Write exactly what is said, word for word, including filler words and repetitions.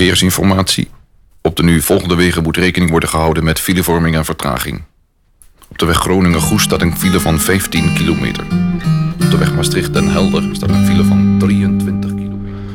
Verkeersinformatie. Op de nu volgende wegen moet rekening worden gehouden met filevorming en vertraging. Op de weg Groningen-Goes staat een file van vijftien kilometer. Op de weg Maastricht-Den Helder staat een file van drie